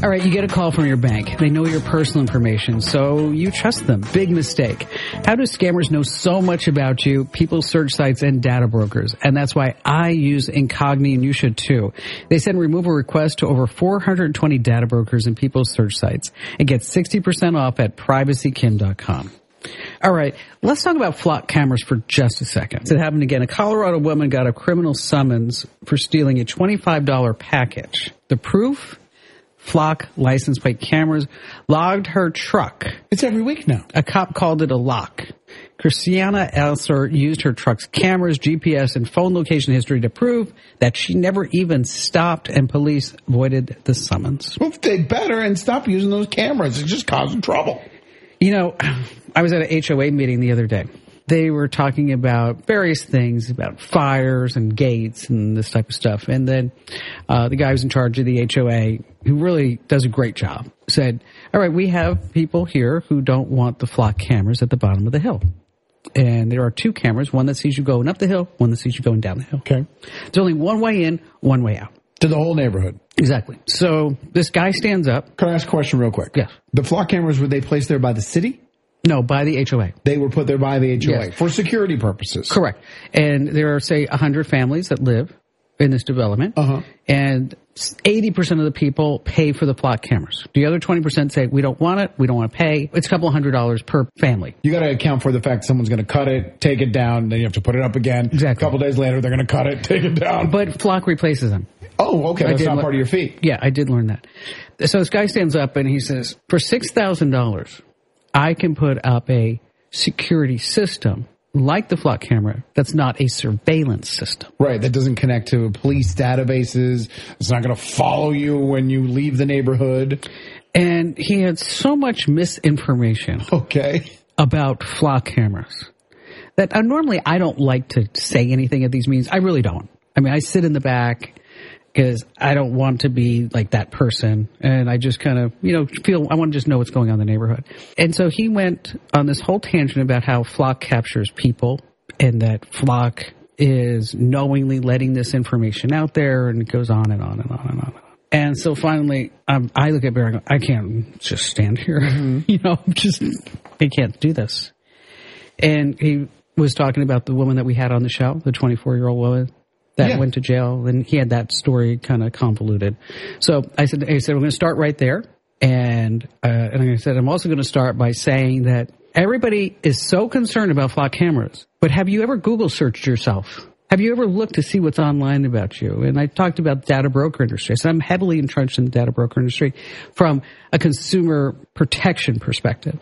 All right, you get a call from your bank. They know your personal information, so you trust them. Big mistake. How do scammers know so much about you? People, search sites, and data brokers. And that's why I use Incogni, and you should too. They send removal requests to over 420 data brokers and people's search sites and get 60% off at privacykim.com. All right, let's talk about flock cameras for just a second. It happened again. A Colorado woman got a criminal summons for stealing a $25 package. The proof? Flock license plate cameras logged her truck. It's every week now. A cop called it a lock. Christiana Elser used her truck's cameras, GPS, and phone location history to prove that she never even stopped, and police avoided the summons. Well, they better and stop using those cameras. It's just causing trouble. You know, I was at an HOA meeting the other day. They were talking about various things, about fires and gates and this type of stuff. And then the guy who's in charge of the HOA, who really does a great job, said, all right, we have people here who don't want the flock cameras at the bottom of the hill. And there are two cameras, one that sees you going up the hill, one that sees you going down the hill. Okay. There's only one way in, one way out. To the whole neighborhood. Exactly. So this guy stands up. Can I ask a question real quick? Yes. The flock cameras, were they placed there by the city? No, by the HOA. They were put there by the HOA Yes. for security purposes. Correct. And there are, say, 100 families that live in this development. Uh-huh. And 80% of the people pay for the flock cameras. The other 20% say, we don't want it, we don't want to pay. It's a couple $100 per family. You got to account for the fact someone's going to cut it, take it down, then you have to put it up again. Exactly. A couple days later, they're going to cut it, take it down. But Flock replaces them. Oh, okay. That's not part of your fee. Yeah, I did learn that. So this guy stands up and he says, for $6,000, I can put up a security system like the flock camera that's not a surveillance system. Right. That doesn't connect to police databases. It's not going to follow you when you leave the neighborhood. And he had so much misinformation about flock cameras that normally I don't like to say anything at these meetings. I really don't. I mean, I sit in the back because I don't want to be like that person. And I just kind of, I want to just know what's going on in the neighborhood. And so he went on this whole tangent about how Flock captures people and that Flock is knowingly letting this information out there, and it goes on and on and on and on. And so finally, I look at Barry and go, I can't just stand here. I can't do this. And he was talking about the woman that we had on the show, the 24-year-old woman that went to jail, and he had that story kind of convoluted. So I said, we're going to start right there. And I said, I'm also going to start by saying that everybody is so concerned about flock cameras, but have you ever Google searched yourself? Have you ever looked to see what's online about you? And I talked about the data broker industry. So I'm heavily entrenched in the data broker industry from a consumer protection perspective.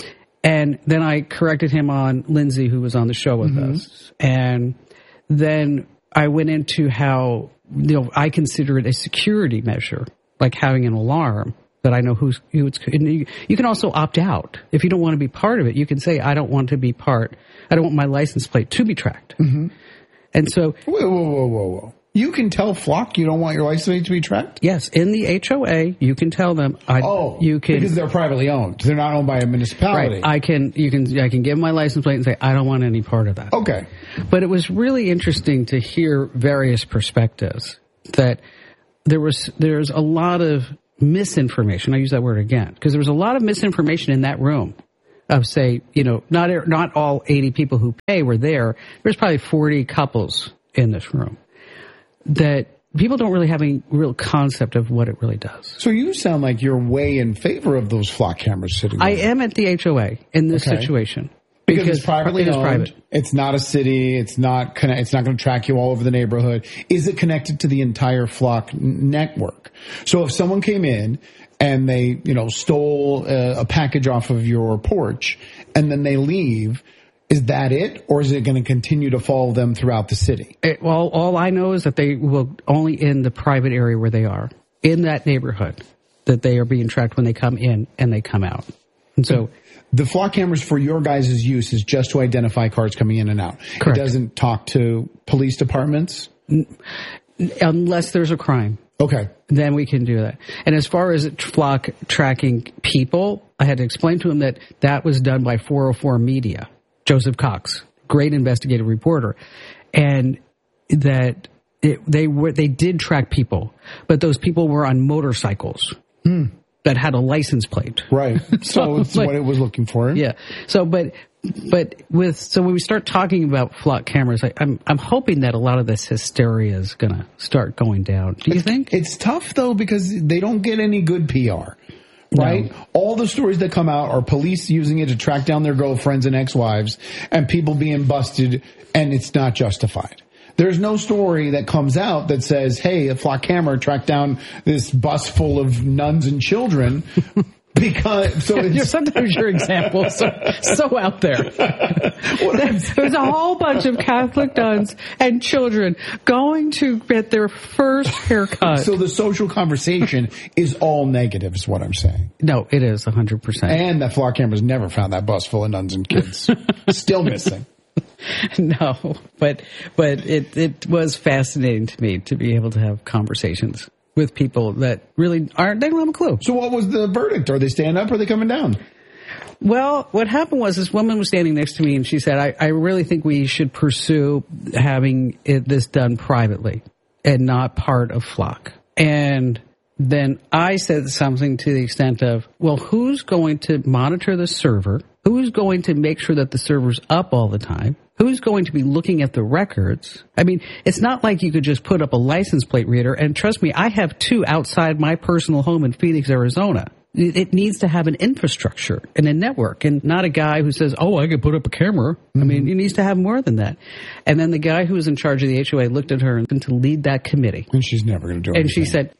And then I corrected him on Lindsay, who was on the show with us. And then I went into how, I consider it a security measure, like having an alarm that I know who it's. You can also opt out. If you don't want to be part of it, you can say, I don't want to be part. I don't want my license plate to be tracked. Mm-hmm. And so. Whoa. You can tell Flock you don't want your license plate to be tracked? Yes. In the HOA, you can tell them. Because they're privately owned. They're not owned by a municipality. Right. I can give my license plate and say, I don't want any part of that. Okay. But it was really interesting to hear various perspectives that there's a lot of misinformation. I use that word again, because there was a lot of misinformation in that room of, say, not all 80 people who pay were there. There's probably 40 couples in this room that people don't really have any real concept of what it really does. So you sound like you're way in favor of those flock cameras sitting there. I am at the HOA in this situation. Because it's privately owned. Private. It's not a city. It's not going to track you all over the neighborhood. Is it connected to the entire Flock network? So if someone came in and they, stole a package off of your porch and then they leave, is that it, or is it going to continue to follow them throughout the city? All I know is that they will only in the private area where they are, in that neighborhood, that they are being tracked when they come in and they come out. And so the flock cameras for your guys' use is just to identify cars coming in and out. Correct. It doesn't talk to police departments? Unless there's a crime. Okay. Then we can do that. And as far as Flock tracking people, I had to explain to him that was done by 404 Media. Joseph Cox, great investigative reporter, and that they did track people, but those people were on motorcycles. that had a license plate. Right. So it's what it was looking for. Yeah. So, but when we start talking about flock cameras, I'm hoping that a lot of this hysteria is going to start going down. Do you think? It's tough though, because they don't get any good PR. Right? No. All the stories that come out are police using it to track down their girlfriends and ex-wives and people being busted, and it's not justified. There's no story that comes out that says, hey, a flock camera tracked down this bus full of nuns and children. Because sometimes your examples are so out there. There's a whole bunch of Catholic nuns and children going to get their first haircut. So the social conversation is all negative, is what I'm saying. No, it is 100%. And that flock camera's never found that bus full of nuns and kids. Still missing. No, but it was fascinating to me to be able to have conversations with people that really they don't have a clue. So what was the verdict? Are they staying up or are they coming down? Well, what happened was this woman was standing next to me and she said, I really think we should pursue having this done privately and not part of Flock. And then I said something to the extent of, well, who's going to monitor the server? Who's going to make sure that the server's up all the time? Who's going to be looking at the records? I mean, it's not like you could just put up a license plate reader. And trust me, I have 2 outside my personal home in Phoenix, Arizona. It needs to have an infrastructure and a network, and not a guy who says, oh, I could put up a camera. Mm-hmm. I mean, it needs to have more than that. And then the guy who was in charge of the HOA looked at her and to lead that committee. And she's never going to do anything. And she said,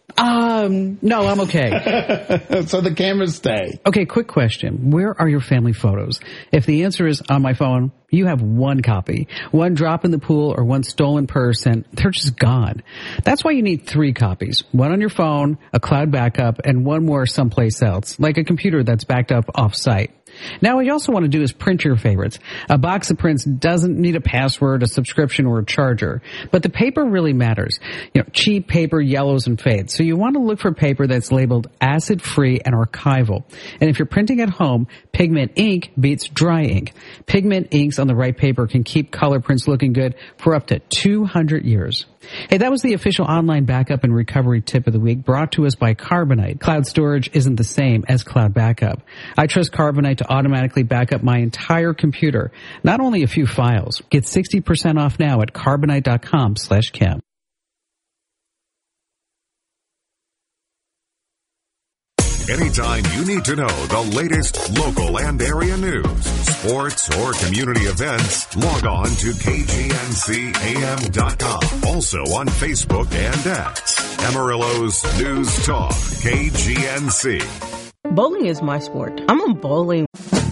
no, I'm okay. So the cameras stay. Okay, quick question. Where are your family photos? If the answer is on my phone, you have 1 copy. 1 drop in the pool or 1 stolen purse, and they're just gone. That's why you need 3 copies. 1 on your phone, a cloud backup, and 1 more someplace else, like a computer that's backed up off-site. Now, what you also want to do is print your favorites. A box of prints doesn't need a password, a subscription, or a charger. But the paper really matters. Cheap paper yellows and fades. So you want to look for paper that's labeled acid-free and archival. And if you're printing at home, pigment ink beats dry ink. Pigment inks on the right paper can keep color prints looking good for up to 200 years. Hey, that was the official online backup and recovery tip of the week, brought to us by Carbonite. Cloud storage isn't the same as cloud backup. I trust Carbonite to automatically back up my entire computer, not only a few files. Get 60% off now at carbonite.com/Kim. Anytime you need to know the latest local and area news, sports, or community events, log on to KGNCAM.com. Also on Facebook and X. Amarillo's News Talk, KGNC. Bowling is my sport. I'm a bowling.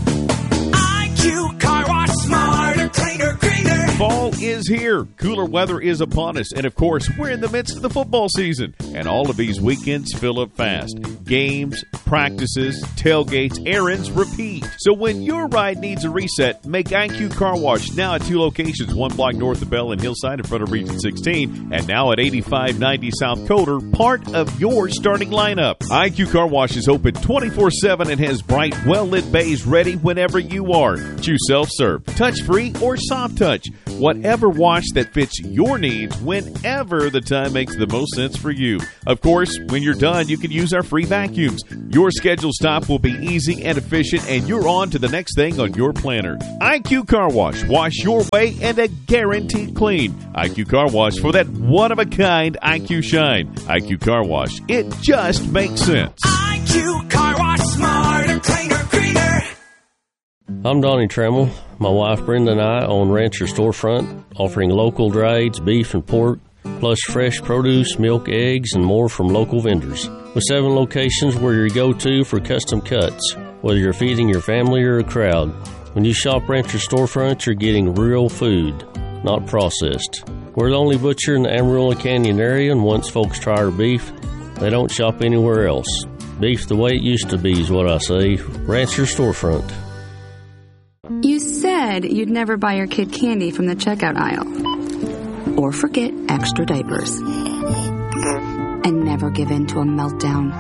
IQ Car Wash, smarter, cleaner, greener. Fall is here. Cooler weather is upon us. And, of course, we're in the midst of the football season. And all of these weekends fill up fast. Games, practices, tailgates, errands, repeat. So when your ride needs a reset, make IQ Car Wash now at 2 locations, 1 block north of Bell and Hillside in front of Region 16, and now at 8590 South Coder, part of your starting lineup. IQ Car Wash is open 24/7 and has bright, well-lit bays ready whenever you are. Choose self-serve, touch-free, or soft touch. Whatever wash that fits your needs whenever the time makes the most sense for you. Of course, when you're done, you can use our free vacuums. Your scheduled stop will be easy and efficient, and you're on to the next thing on your planner. IQ Car Wash. Wash your way and a guaranteed clean. IQ Car Wash for that one-of-a-kind IQ shine. IQ Car Wash. It just makes sense. IQ Car Wash, smarter, cleaner, greener. I'm Donnie Trammell. My wife Brenda and I own Rancher Storefront, offering local drieds, beef and pork, plus fresh produce, milk, eggs, and more from local vendors. With 7 locations, we're your go-to for custom cuts, whether you're feeding your family or a crowd. When you shop Rancher Storefront, you're getting real food, not processed. We're the only butcher in the Amarillo Canyon area, and once folks try our beef, they don't shop anywhere else. Beef the way it used to be is what I say. Rancher Storefront. You said you'd never buy your kid candy from the checkout aisle. Or forget extra diapers. And never give in to a meltdown.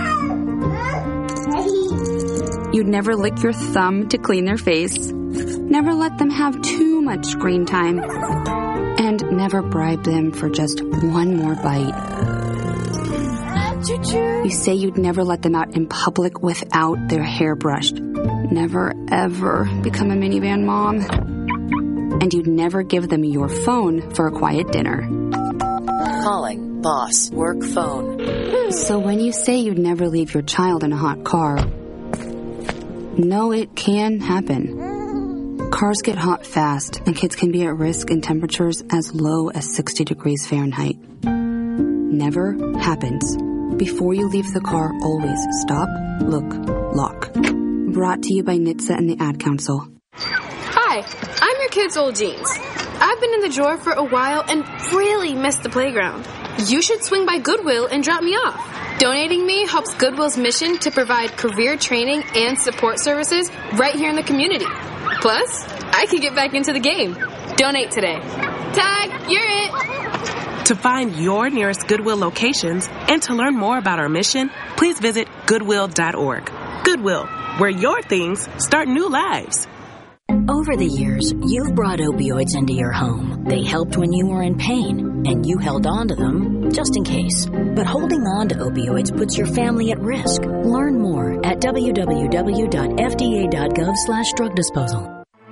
You'd never lick your thumb to clean their face. Never let them have too much screen time. And never bribe them for just one more bite. You say you'd never let them out in public without their hair brushed. Never, ever become a minivan mom. And you'd never give them your phone for a quiet dinner. Calling boss work phone. So when you say you'd never leave your child in a hot car, no, it can happen. Cars get hot fast, and kids can be at risk in temperatures as low as 60 degrees Fahrenheit. Never happens. Before you leave the car, always stop, look, lock. Brought to you by NHTSA and the Ad Council. Hi, I'm your kid's old jeans. I've been in the drawer for a while and really missed the playground. You should swing by Goodwill and drop me off. Donating me helps Goodwill's mission to provide career training and support services right here in the community. Plus, I can get back into the game. Donate today. Tag, you're it. To find your nearest Goodwill locations and to learn more about our mission, please visit Goodwill.org. Goodwill, where your things start new lives. Over the years, you've brought opioids into your home. They helped when you were in pain, and you held on to them just in case. But holding on to opioids puts your family at risk. Learn more at www.fda.gov/drug disposal.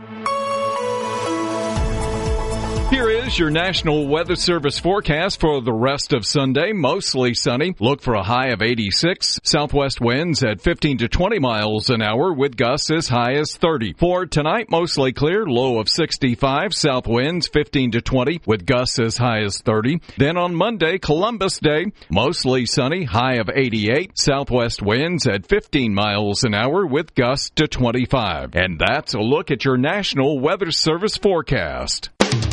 Here is your National Weather Service forecast for the rest of Sunday. Mostly sunny. Look for a high of 86. Southwest winds at 15 to 20 miles an hour with gusts as high as 30. For tonight, mostly clear. Low of 65. South winds 15 to 20 with gusts as high as 30. Then on Monday, Columbus Day, mostly sunny. High of 88. Southwest winds at 15 miles an hour with gusts to 25. And that's a look at your National Weather Service forecast.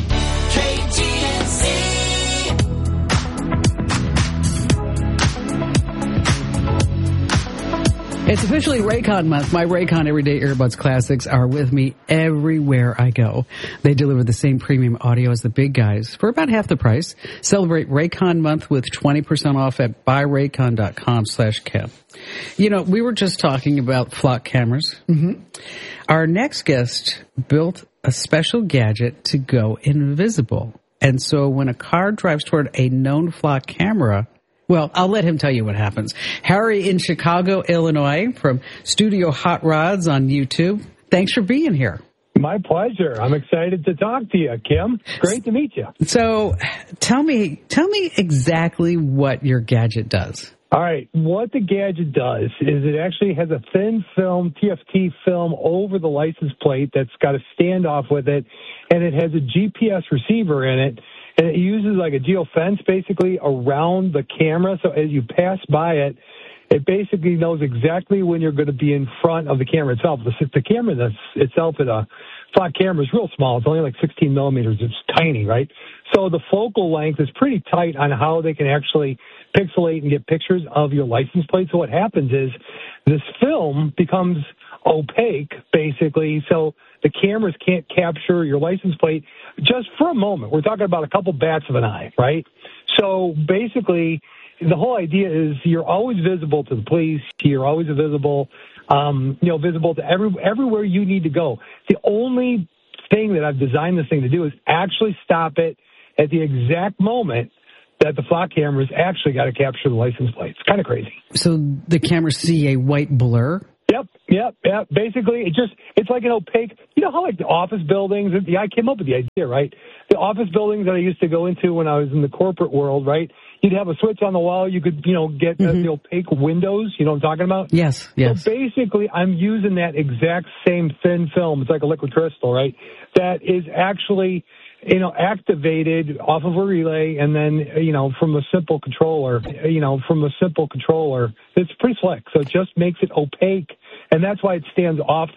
It's officially Raycon month. My Raycon Everyday Earbuds Classics are with me everywhere I go. They deliver the same premium audio as the big guys for about half the price. Celebrate Raycon month with 20% off at buyraycon.com/Kev. You know, we were just talking about flock cameras. Mm-hmm. Our next guest built a special gadget to go invisible. And so when a car drives toward a known flock camera, well, I'll let him tell you what happens. Harry in Chicago, Illinois, from Studio Hot Rods on YouTube. Thanks for being here. My pleasure. I'm excited to talk to you, Kim. Great to meet you. So tell me exactly what your gadget does. All right. What the gadget does is it actually has a thin film, TFT film, over the license plate that's got a standoff with it, and it has a GPS receiver in it. And it uses like a geofence basically around the camera. So as you pass by it, it basically knows exactly when you're going to be in front of the camera itself. The camera itself at a flock camera is real small. It's only like 16 millimeters. It's tiny, right? So the focal length is pretty tight on how they can actually pixelate and get pictures of your license plate. So what happens is this film becomes opaque, basically, so the cameras can't capture your license plate just for a moment. We're talking about a couple bats of an eye, right? So basically, the whole idea is you're always visible to the police. You're always visible, visible to everywhere you need to go. The only thing that I've designed this thing to do is actually stop it at the exact moment that the flock cameras actually got to capture the license plate. It's kind of crazy. So the cameras see a white blur? Yep. Basically, it's like an opaque, you know how like the office buildings, I came up with the idea, right? The office buildings that I used to go into when I was in the corporate world, right? You'd have a switch on the wall, you could, get the opaque windows, you know what I'm talking about? Yes. So basically, I'm using that exact same thin film, it's like a liquid crystal, right? That is actually, activated off of a relay and then, from a simple controller, it's pretty slick. So it just makes it opaque. And that's why it stands off